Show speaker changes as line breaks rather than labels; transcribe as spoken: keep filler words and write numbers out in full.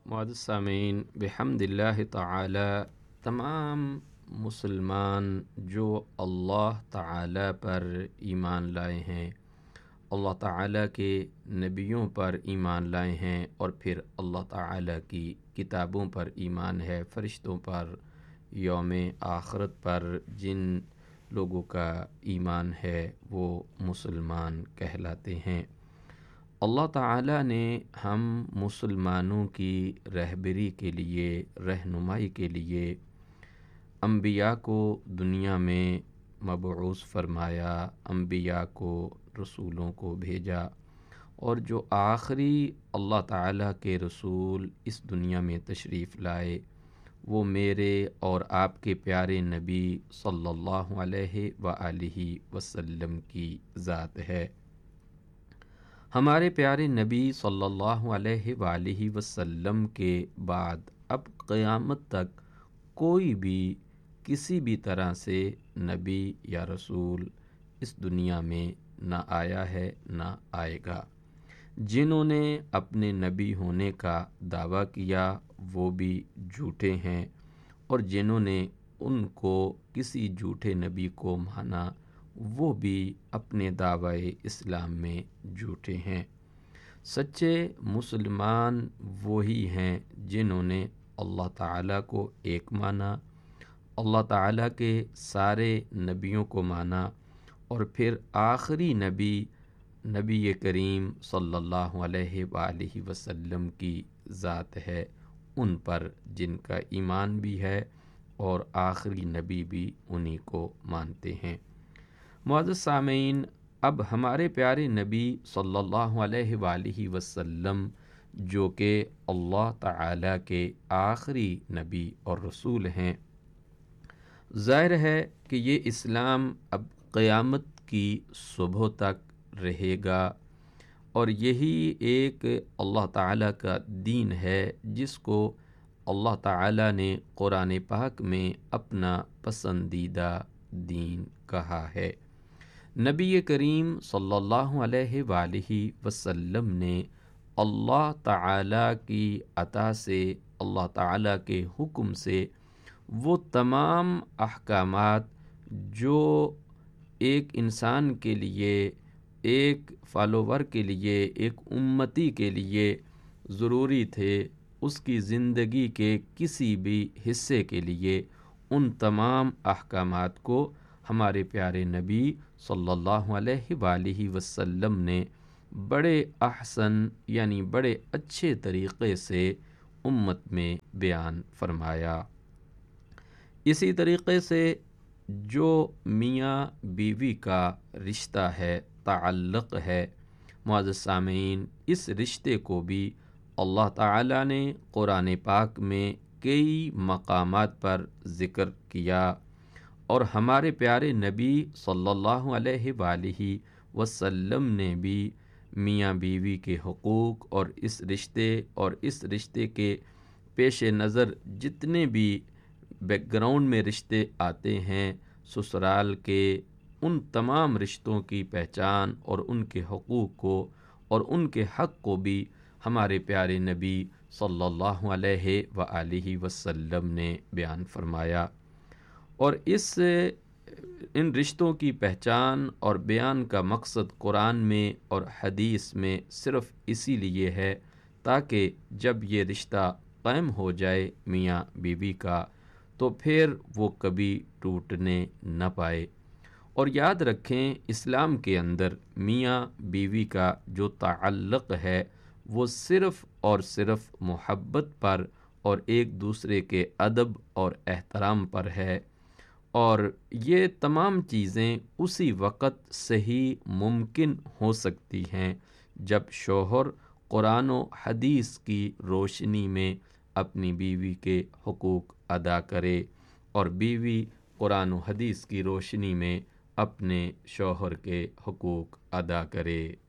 معزز سامعین، بحمد اللہ تعالی تمام مسلمان جو اللہ تعالی پر ایمان لائے ہیں، اللہ تعالی کے نبیوں پر ایمان لائے ہیں، اور پھر اللہ تعالی کی کتابوں پر ایمان ہے، فرشتوں پر، یوم آخرت پر جن لوگوں کا ایمان ہے وہ مسلمان کہلاتے ہیں۔ اللہ تعالیٰ نے ہم مسلمانوں کی رہبری کے لیے، رہنمائی کے لیے انبیاء کو دنیا میں مبعوث فرمایا، انبیاء کو، رسولوں کو بھیجا، اور جو آخری اللہ تعالیٰ کے رسول اس دنیا میں تشریف لائے وہ میرے اور آپ کے پیارے نبی صلی اللہ علیہ وآلہ وسلم کی ذات ہے۔ ہمارے پیارے نبی صلی اللہ علیہ وآلہ وسلم کے بعد اب قیامت تک کوئی بھی کسی بھی طرح سے نبی یا رسول اس دنیا میں نہ آیا ہے نہ آئے گا۔ جنہوں نے اپنے نبی ہونے کا دعویٰ کیا وہ بھی جھوٹے ہیں، اور جنہوں نے ان کو کسی جھوٹے نبی کو مانا وہ بھی اپنے دعوی اسلام میں جھوٹے ہیں۔ سچے مسلمان وہی ہیں جنہوں نے اللہ تعالیٰ کو ایک مانا، اللہ تعالیٰ کے سارے نبیوں کو مانا، اور پھر آخری نبی نبی کریم صلی اللہ علیہ وآلہ وسلم کی ذات ہے، ان پر جن کا ایمان بھی ہے اور آخری نبی بھی انہی کو مانتے ہیں۔ معزز سامعین، اب ہمارے پیارے نبی صلی اللہ علیہ وآلہ وسلم جو کہ اللہ تعالیٰ کے آخری نبی اور رسول ہیں، ظاہر ہے کہ یہ اسلام اب قیامت کی صبح تک رہے گا، اور یہی ایک اللہ تعالیٰ کا دین ہے جس کو اللہ تعالیٰ نے قرآن پاک میں اپنا پسندیدہ دین کہا ہے۔ نبی کریم صلی اللہ علیہ وآلہ وسلم نے اللہ تعالیٰ کی عطا سے، اللہ تعالیٰ کے حکم سے وہ تمام احکامات جو ایک انسان کے لیے، ایک فالوور کے لیے، ایک امتی کے لیے ضروری تھے، اس کی زندگی کے کسی بھی حصے کے لیے ان تمام احکامات کو ہمارے پیارے نبی صلی اللہ علیہ وآلہ وسلم نے بڑے احسن یعنی بڑے اچھے طریقے سے امت میں بیان فرمایا۔ اسی طریقے سے جو میاں بیوی کا رشتہ ہے، تعلق ہے، معزز سامعین، اس رشتے کو بھی اللہ تعالیٰ نے قرآن پاک میں کئی مقامات پر ذکر کیا، اور ہمارے پیارے نبی صلی اللہ علیہ وآلہ وسلم نے بھی میاں بیوی کے حقوق اور اس رشتے اور اس رشتے کے پیش نظر جتنے بھی بیک گراؤنڈ میں رشتے آتے ہیں سسرال کے، ان تمام رشتوں کی پہچان اور ان کے حقوق کو اور ان کے حق کو بھی ہمارے پیارے نبی صلی اللہ علیہ وآلہ وسلم نے بیان فرمایا، اور اس ان رشتوں کی پہچان اور بیان کا مقصد قرآن میں اور حدیث میں صرف اسی لیے ہے تاکہ جب یہ رشتہ قائم ہو جائے میاں بیوی کا تو پھر وہ کبھی ٹوٹنے نہ پائے۔ اور یاد رکھیں، اسلام کے اندر میاں بیوی کا جو تعلق ہے وہ صرف اور صرف محبت پر اور ایک دوسرے کے ادب اور احترام پر ہے، اور یہ تمام چیزیں اسی وقت صحیح ممکن ہو سکتی ہیں جب شوہر قرآن و حدیث کی روشنی میں اپنی بیوی کے حقوق ادا کرے، اور بیوی قرآن و حدیث کی روشنی میں اپنے شوہر کے حقوق ادا کرے۔